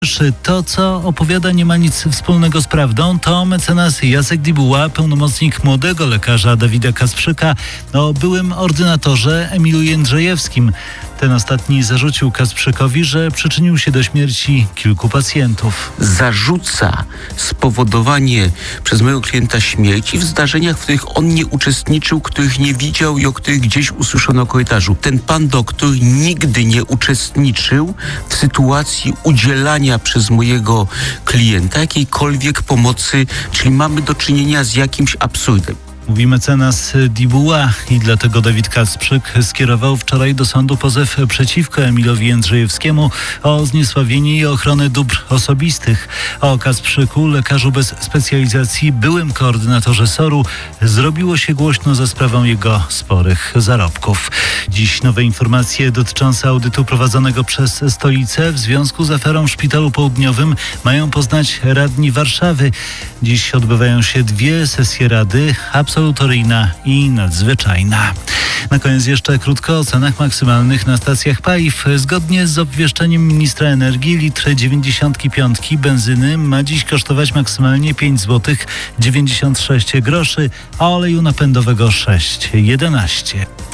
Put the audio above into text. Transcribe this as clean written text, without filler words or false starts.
To, co opowiada, nie ma nic wspólnego z prawdą. To mecenas Jacek Dibuła, pełnomocnik młodego lekarza Dawida Kasprzyka o byłym ordynatorze Emilu Jędrzejewskim. Ten ostatni zarzucił Kasprzykowi, że przyczynił się do śmierci kilku pacjentów. Zarzuca spowodowanie przez mojego klienta śmierci w zdarzeniach, w których on nie uczestniczył, których nie widział i o których gdzieś usłyszono w korytarzu. Ten pan doktor nigdy nie uczestniczył w sytuacji udzielania przez mojego klienta jakiejkolwiek pomocy, czyli mamy do czynienia z jakimś absurdem. Mówi mecenas Dibuła i dlatego Dawid Kasprzyk skierował wczoraj do sądu pozew przeciwko Emilowi Jędrzejewskiemu o zniesławienie i ochronę dóbr osobistych. O Kasprzyku, lekarzu bez specjalizacji, byłym koordynatorze SOR-u, zrobiło się głośno za sprawą jego sporych zarobków. Dziś nowe informacje dotyczące audytu prowadzonego przez stolicę w związku z aferą w Szpitalu Południowym mają poznać radni Warszawy. Dziś odbywają się dwie sesje rady, absolutoryjna i nadzwyczajna. Na koniec jeszcze krótko o cenach maksymalnych na stacjach paliw. Zgodnie z obwieszczeniem ministra energii litr 95 benzyny ma dziś kosztować maksymalnie 5 zł 96 groszy, a oleju napędowego 6,11.